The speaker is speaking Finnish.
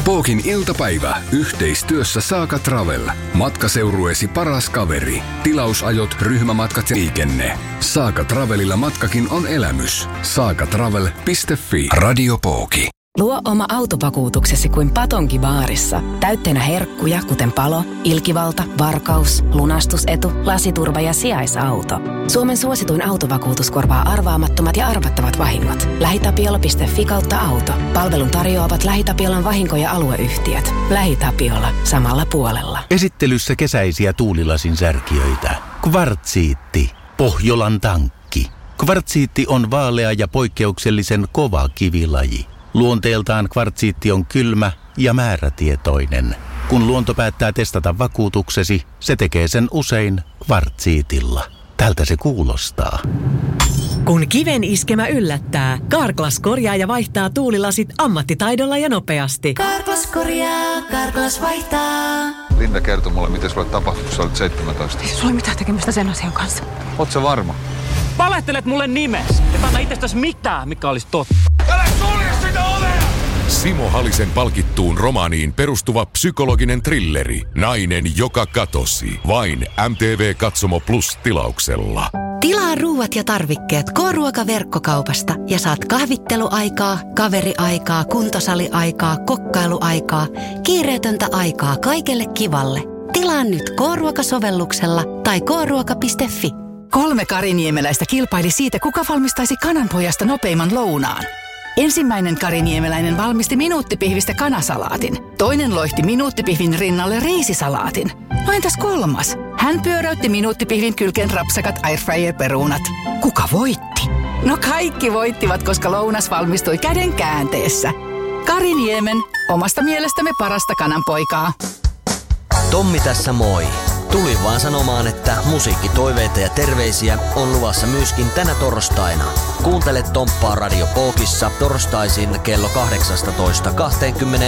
Pookin iltapäivä yhteistyössä Saaka Travel. Matkaseurueesi paras kaveri. Tilausajot, ryhmämatkat ja liikenne. Saaka Travelilla matkakin on elämys. saakatravel.fi. Radio Pooki. Luo oma autovakuutuksesi kuin Patonki baarissa. Täytteenä herkkuja, kuten palo, ilkivalta, varkaus, lunastusetu, lasiturva ja sijaisauto. Suomen suosituin autovakuutus korvaa arvaamattomat ja arvattavat vahingot. LähiTapiola.fi/auto. Palvelun tarjoavat LähiTapiolan vahinko- ja alueyhtiöt. LähiTapiola. Samalla puolella. Esittelyssä kesäisiä tuulilasin särkijöitä. Kvartsiitti. Pohjolan tankki. Kvartsiitti on vaalea ja poikkeuksellisen kova kivilaji. Luonteeltaan kvartsiitti on kylmä ja määrätietoinen. Kun luonto päättää testata vakuutuksesi, se tekee sen usein kvartsiitilla. Tältä se kuulostaa. Kun kiven iskemä yllättää, Carglass korjaa ja vaihtaa tuulilasit ammattitaidolla ja nopeasti. Carglass korjaa, Carglass vaihtaa. Linda kertoi mulle, miten sulle tapahtui, kun sä olit 17. Ei sulla mitään tekemistä sen asian kanssa. Oot sä varma? Valehtelet mulle nimes. Et anna itsestäs mitään, mikä olisi totta. Älä sulje sitä ovea! Simo Halisen palkittuun romaaniin perustuva psykologinen thrilleri Nainen, joka katosi. Vain MTV Katsomo Plus -tilauksella. Tilaa ruuat ja tarvikkeet K-ruokaverkkokaupasta ja saat kahvitteluaikaa, kaveriaikaa, kuntosaliaikaa, kokkailuaikaa, kiireetöntä aikaa kaikelle kivalle. Tilaa nyt K-ruokasovelluksella tai kruoka.fi. 3 kariniemeläistä kilpaili siitä, kuka valmistaisi kananpojasta nopeimman lounaan. Ensimmäinen kariniemeläinen valmisti minuuttipihvistä kanasalaatin. Toinen loihti minuuttipihvin rinnalle riisisalaatin. No entäs kolmas? Hän pyöräytti minuuttipihvin kylkeen rapsakat airfryer-peruunat. Kuka voitti? No kaikki voittivat, koska lounas valmistui käden käänteessä. Kariniemen, omasta mielestämme parasta kananpoikaa. Tommi tässä moi. Tulin vaan sanomaan, että musiikkitoiveita ja terveisiä on luvassa myöskin tänä torstaina. Kuuntele Tomppaa Radio Pookissa torstaisin kello 18:20